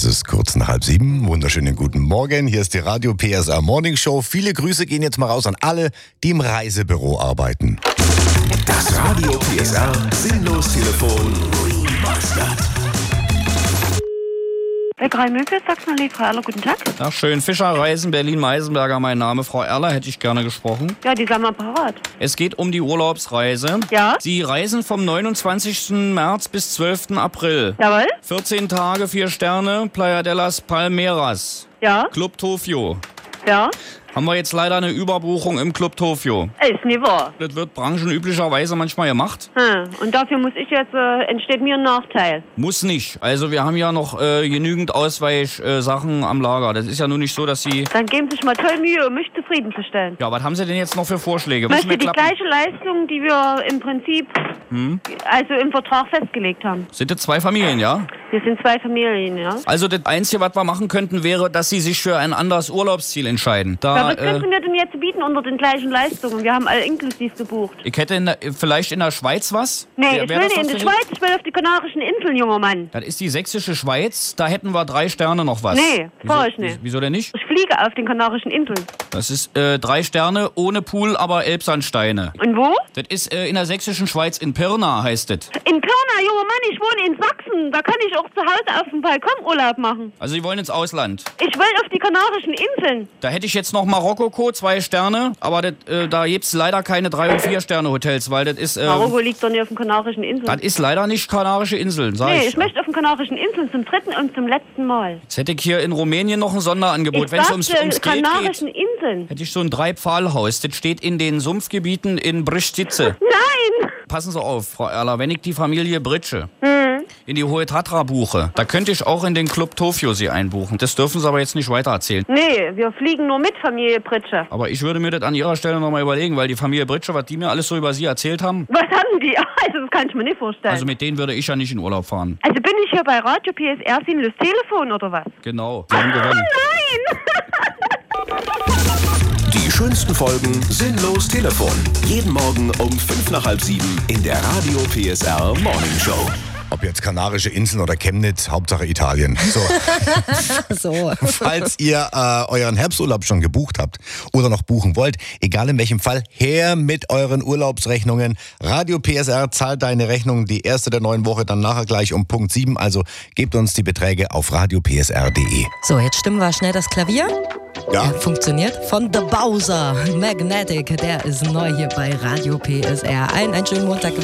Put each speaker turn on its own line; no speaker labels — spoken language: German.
Es ist kurz nach 6:30. Wunderschönen guten Morgen. Hier ist die Radio PSR Morning Show. Viele Grüße gehen jetzt mal raus an alle, die im Reisebüro arbeiten.
Das Radio PSR Sinnlos-Telefon Remastered.
Bäckerei Möbel, Sachsen-Allee, Frau Erler, guten Tag.
Ach schön, Fischerreisen, Berlin-Meisenberger, mein Name. Frau Erler, hätte ich gerne gesprochen.
Ja, die sind mal parat.
Es geht um die Urlaubsreise.
Ja?
Sie reisen vom 29. März bis 12. April.
Jawohl?
14 Tage, 4 Sterne, Playa de las Palmeras.
Ja?
Club Tokio.
Ja?
Haben wir jetzt leider eine Überbuchung im Club Tokio.
Ist nicht wahr.
Das wird branchenüblicherweise manchmal gemacht.
Und dafür muss ich jetzt, entsteht mir ein Nachteil.
Muss nicht. Also wir haben ja noch genügend Ausweichsachen am Lager. Das ist ja nun nicht so, dass Sie...
Dann geben Sie sich mal toll Mühe, um mich zufriedenzustellen.
Ja, was haben Sie denn jetzt noch für Vorschläge?
Ich möchte die gleiche Leistung, die wir im Prinzip also im Vertrag festgelegt haben.
Sind das 2 Familien, ja?
Wir sind 2 Familien, ja.
Also das Einzige, was wir machen könnten, wäre, dass Sie sich für ein anderes Urlaubsziel entscheiden.
Was können Sie mir denn jetzt bieten unter den gleichen Leistungen? Wir haben alle inklusiv gebucht.
Ich hätte vielleicht in der Schweiz was.
Nee, ich will nicht in die Schweiz, ich will auf die Kanarischen Inseln, junger Mann.
Das ist die sächsische Schweiz, da hätten wir 3 Sterne noch was.
Nee, fahr ich nicht.
Wieso denn nicht?
Ich fliege auf den Kanarischen Inseln.
Das ist 3 Sterne, ohne Pool, aber Elbsandsteine.
Und wo?
Das ist in der sächsischen Schweiz, in Pirna heißt das.
In Pirna, junger Mann, ich wohne in Sachsen. Da kann ich auch zu Hause auf dem Balkon Urlaub machen.
Also Sie wollen ins Ausland?
Ich will auf die Kanarischen Inseln.
Da hätte ich jetzt noch Marokko, 2 Sterne, aber da gibt's leider keine 3- und 4-Sterne-Hotels, weil das ist...
Marokko liegt doch nicht auf den Kanarischen Inseln.
Das ist leider nicht Kanarische Inseln, sag ich.
Nee, ich möchte auf den Kanarischen Inseln zum 3. und zum letzten Mal.
Jetzt hätte ich hier in Rumänien noch ein Sonderangebot. Wenn es ums Geld
Kanarischen
geht,
Inseln.
hätte ich so ein 3-Pfahlhaus. Das steht in den Sumpfgebieten in Bristice.
Nein!
Passen Sie auf, Frau Erler, wenn ich die Familie Britsche in die Hohe Tatra buche, da könnte ich auch in den Club Tokio Sie einbuchen. Das dürfen Sie aber jetzt nicht weiter erzählen.
Nee, wir fliegen nur mit Familie Britsche.
Aber ich würde mir das an Ihrer Stelle nochmal überlegen, weil die Familie Britsche, was die mir alles so über Sie erzählt haben...
Was haben die? Also das kann ich mir nicht vorstellen.
Also mit denen würde ich ja nicht in Urlaub fahren.
Also bin ich hier bei Radio PSR Sinnlos Telefon oder was?
Genau, Sie haben gewonnen.
Nein!
Die schönsten Folgen Sinnlos Telefon. Jeden Morgen um 6:55 in der Radio PSR Morning Show.
Ob jetzt Kanarische Inseln oder Chemnitz, Hauptsache Italien. So. Falls ihr euren Herbsturlaub schon gebucht habt oder noch buchen wollt, egal in welchem Fall, her mit euren Urlaubsrechnungen. Radio PSR zahlt deine Rechnung die erste der neuen Woche, dann nachher gleich um Punkt 7. Also gebt uns die Beträge auf radiopsr.de.
So, jetzt stimmen wir schnell das Klavier.
Ja.
Funktioniert. Von The Bowser. Magnetic, der ist neu hier bei Radio PSR. Einen schönen Montag.